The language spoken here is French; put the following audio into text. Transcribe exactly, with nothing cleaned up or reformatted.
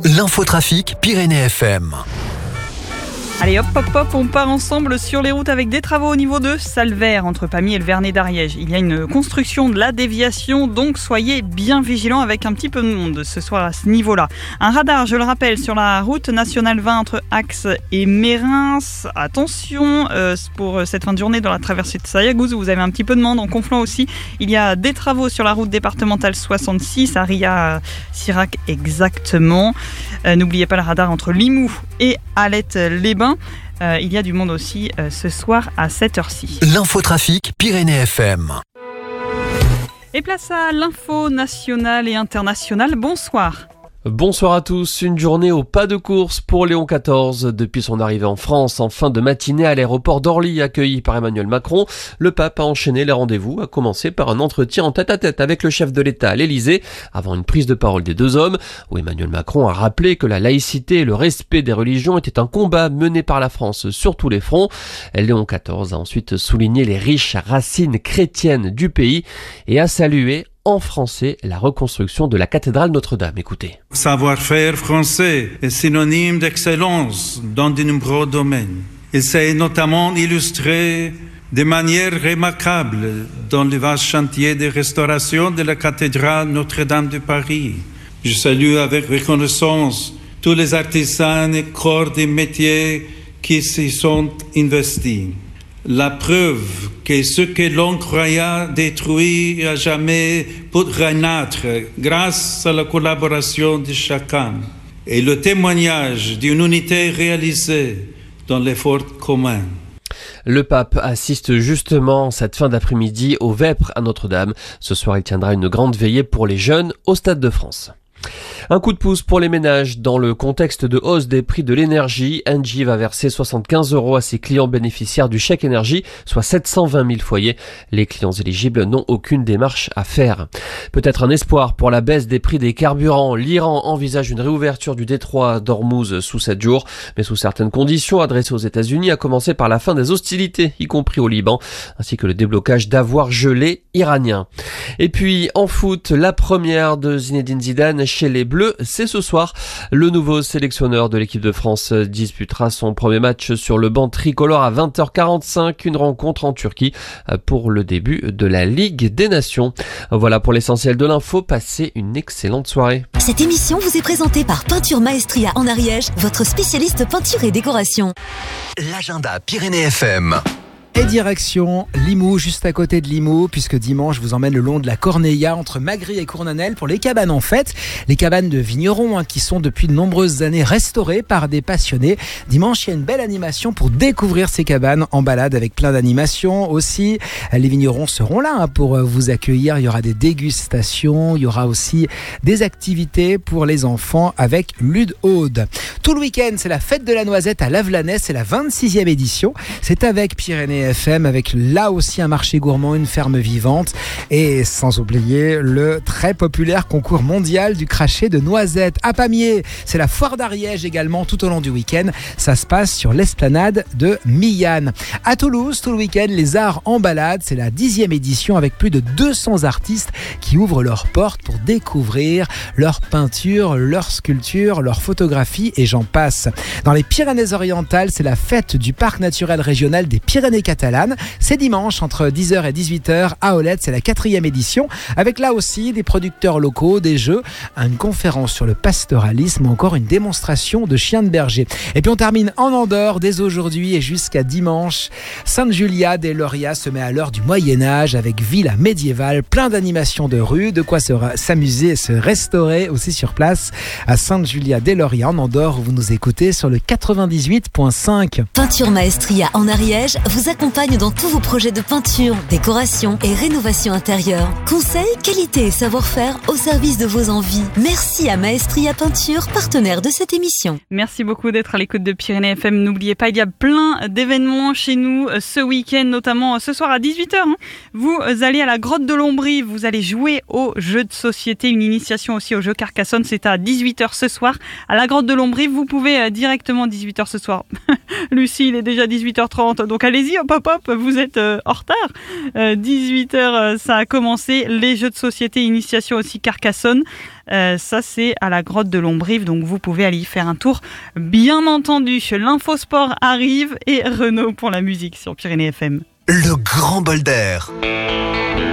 L'infotrafic Pyrénées F M. Allez hop hop hop, on part ensemble sur les routes avec des travaux au niveau de Salvert, entre Pamiers et le Vernet d'Ariège. Il y a une construction de la déviation, donc soyez bien vigilants avec un petit peu de monde ce soir à ce niveau-là. Un radar, je le rappelle, sur la route nationale vingt entre Axe et Mérins. Attention, euh, pour cette fin de journée dans la traversée de Sayagouz, vous avez un petit peu de monde. En Conflans aussi, il y a des travaux sur la route départementale soixante-six, à Ria-Sirac exactement. Euh, n'oubliez pas le radar entre Limoux et Alette-les-Bains. Euh, il y a du monde aussi euh, ce soir à cette heure-ci. L'infotrafic Pyrénées F M. Et place à l'info nationale et internationale. Bonsoir. Bonsoir à tous, une journée au pas de course pour Léon quatorze. Depuis son arrivée en France en fin de matinée à l'aéroport d'Orly, accueilli par Emmanuel Macron, le pape a enchaîné les rendez-vous, à commencer par un entretien en tête-à-tête avec le chef de l'État à l'Élysée, avant une prise de parole des deux hommes, où Emmanuel Macron a rappelé que la laïcité et le respect des religions étaient un combat mené par la France sur tous les fronts. Léon quatorze a ensuite souligné les riches racines chrétiennes du pays et a salué en français la reconstruction de la cathédrale Notre-Dame. Écoutez. Savoir-faire français est synonyme d'excellence dans de nombreux domaines. Il s'est notamment illustré de manière remarquable dans le vaste chantier de restauration de la cathédrale Notre-Dame de Paris. Je salue avec reconnaissance tous les artisans et corps des métiers qui s'y sont investis. La preuve que ce que l'on croyait détruit à jamais peut renaître grâce à la collaboration de chacun et le témoignage d'une unité réalisée dans l'effort commun. Le pape assiste justement cette fin d'après-midi au Vêpres à Notre-Dame. Ce soir, il tiendra une grande veillée pour les jeunes au Stade de France. Un coup de pouce pour les ménages. Dans le contexte de hausse des prix de l'énergie, Engie va verser soixante-quinze euros à ses clients bénéficiaires du chèque énergie, soit sept cent vingt mille foyers. Les clients éligibles n'ont aucune démarche à faire. Peut-être un espoir pour la baisse des prix des carburants. L'Iran envisage une réouverture du détroit d'Ormuz sous sept jours, mais sous certaines conditions adressées aux États-Unis, à commencer par la fin des hostilités, y compris au Liban, ainsi que le déblocage d'avoirs gelés iraniens. Et puis, en foot, la première de Zinedine Zidane chez les Bleus, c'est ce soir. Le nouveau sélectionneur de l'équipe de France disputera son premier match sur le banc tricolore à vingt heures quarante-cinq, une rencontre en Turquie pour le début de la Ligue des Nations. Voilà pour l'essentiel de l'info, passez une excellente soirée. Cette émission vous est présentée par Peinture Maestria en Ariège, votre spécialiste peinture et décoration. L'agenda Pyrénées F M. Et direction Limoux, juste à côté de Limoux, puisque dimanche, je vous emmène le long de la Corneilla, entre Magry et Cournanel, pour les cabanes en fête. Les cabanes de vignerons, hein, qui sont depuis de nombreuses années restaurées par des passionnés. Dimanche, il y a une belle animation pour découvrir ces cabanes en balade avec plein d'animations aussi. Les vignerons seront là hein, pour vous accueillir. Il y aura des dégustations, il y aura aussi des activités pour les enfants avec Lude Aude. Tout le week-end, c'est la fête de la noisette à Lavelanet, c'est la vingt-sixième édition. C'est avec Pyrénées F M, avec là aussi un marché gourmand, une ferme vivante et sans oublier le très populaire concours mondial du crachet de noisettes. À Pamiers, c'est la foire d'Ariège également tout au long du week-end. Ça se passe sur l'esplanade de Millanne. À Toulouse, tout le week-end, les arts en balade, c'est la dixième édition avec plus de deux cents artistes qui ouvrent leurs portes pour découvrir leurs peintures, leurs sculptures, leurs photographies et j'en passe. Dans les Pyrénées-Orientales, c'est la fête du parc naturel régional des Pyrénées catalane. C'est dimanche entre dix heures et dix-huit heures à Olette, c'est la quatrième édition, avec là aussi des producteurs locaux, des jeux, une conférence sur le pastoralisme ou encore une démonstration de chiens de berger. Et puis on termine en Andorre dès aujourd'hui et jusqu'à dimanche. Sainte-Julia des Lauria se met à l'heure du Moyen-Âge avec villa médiévale, plein d'animations de rue, de quoi se ra- s'amuser et se restaurer aussi sur place à Sainte-Julia des Lauria en Andorre où vous nous écoutez sur le quatre-vingt-dix-huit virgule cinq. Peinture Maestria en Ariège vous accompagne dans tous vos projets de peinture, décoration et rénovation intérieure. Conseils, qualité et savoir-faire au service de vos envies. Merci à Maestria Peinture, partenaire de cette émission. Merci beaucoup d'être à l'écoute de Pyrénées F M. N'oubliez pas, il y a plein d'événements chez nous ce week-end, notamment ce soir à dix-huit heures. Hein. Vous allez à la grotte de l'Ombrie, vous allez jouer aux jeux de société, une initiation aussi au jeu Carcassonne. C'est à dix-huit heures ce soir à la grotte de l'Ombrie. Vous pouvez directement dix-huit heures ce soir. Lucie, il est déjà dix-huit heures trente, donc allez-y, hop hop, hop, vous êtes euh, en retard. Euh, dix-huit heures, euh, ça a commencé. Les jeux de société, initiation aussi Carcassonne. Euh, ça, c'est à la grotte de Lombrive, donc vous pouvez aller y faire un tour. Bien entendu, l'infosport arrive et Renaud pour la musique sur Pyrénées F M. Le grand bol d'air.